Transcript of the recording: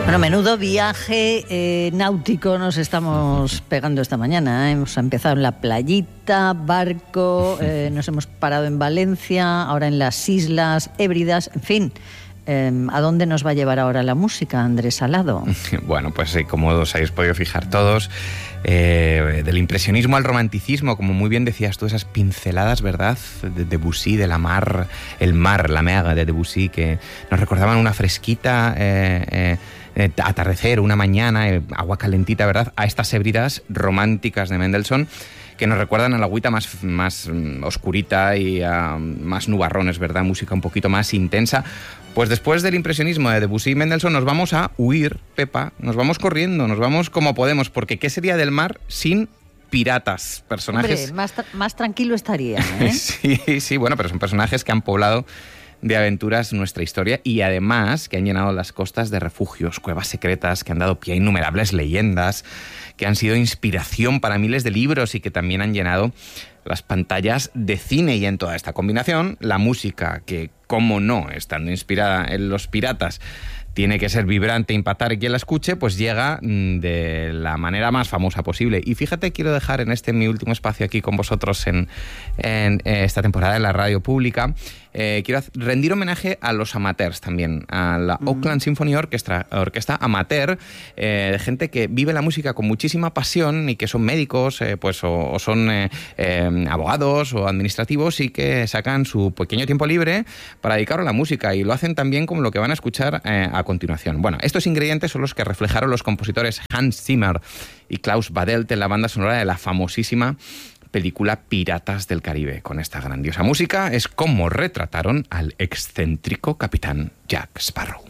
Bueno, menudo viaje náutico nos estamos pegando esta mañana, ¿eh? Hemos empezado en la playita, barco, nos hemos parado en Valencia, ahora en las Islas Hébridas, en fin. ¿A dónde nos va a llevar ahora la música, Andrés Salado? Bueno, pues como os habéis podido fijar todos, del impresionismo al romanticismo, como muy bien decías tú, esas pinceladas, ¿verdad?, de Debussy, de la mar, la mer de Debussy, que nos recordaban una fresquita atardecer, una mañana, agua calentita, ¿verdad?, a estas Hébridas románticas de Mendelssohn, que nos recuerdan a la agüita más oscurita y a más nubarrones, ¿verdad?, música un poquito más intensa. Pues después del impresionismo de Debussy y Mendelssohn nos vamos a huir, Pepa, nos vamos corriendo, nos vamos como podemos, porque ¿qué sería del mar sin piratas? Personajes... Hombre, más tranquilo estaría, ¿eh? Sí, bueno, pero son personajes que han poblado de aventuras nuestra historia y además que han llenado las costas de refugios, cuevas secretas, que han dado pie a innumerables leyendas, que han sido inspiración para miles de libros y que también han llenado las pantallas de cine. Y en toda esta combinación, la música, que cómo no, estando inspirada en los piratas, tiene que ser vibrante, impactar quien la escuche, pues llega de la manera más famosa posible. Y fíjate, quiero dejar en mi último espacio aquí con vosotros en esta temporada en la radio pública, quiero rendir homenaje a los amateurs también, a la Oakland Symphony Orchestra amateur, de gente que vive la música con muchísima pasión y que son médicos, o son abogados o administrativos y que sacan su pequeño tiempo libre para dedicarlo a la música, y lo hacen también como lo que van a escuchar a continuación. Bueno, estos ingredientes son los que reflejaron los compositores Hans Zimmer y Klaus Badelt en la banda sonora de la famosísima película Piratas del Caribe. Con esta grandiosa música es como retrataron al excéntrico capitán Jack Sparrow.